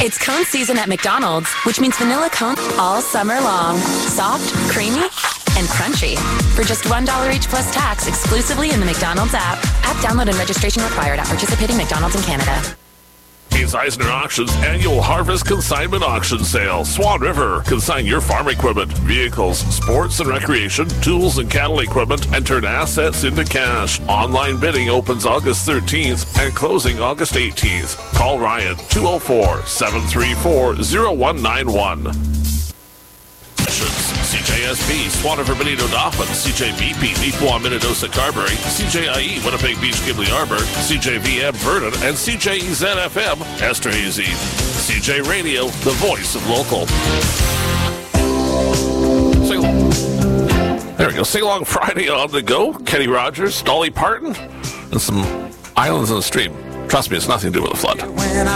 It's cone season at McDonald's, which means vanilla cone all summer long. Soft, creamy, and crunchy. For just $1 each plus tax exclusively in the McDonald's app. App download and registration required at participating McDonald's in Canada. It's Eisner Auctions Annual Harvest Consignment Auction Sale. Swan River. Consign your farm equipment, vehicles, sports and recreation, tools and cattle equipment, and turn assets into cash. Online bidding opens August 13th and closing August 18th. Call Ryan 204-734-0191. CJSB, Swan River, Benito Dauphin, CJVP, Neepawa, Minnedosa, Carberry, CJIE, Winnipeg Beach, Ghibli Arbor, CJVM, Vernon, and CJEZ-FM, Esterhazy. CJ Radio, the voice of local. There we go. Sing Along Friday on the go. Kenny Rogers, Dolly Parton, and some Islands in the Stream. Trust me, it's nothing to do with the flood.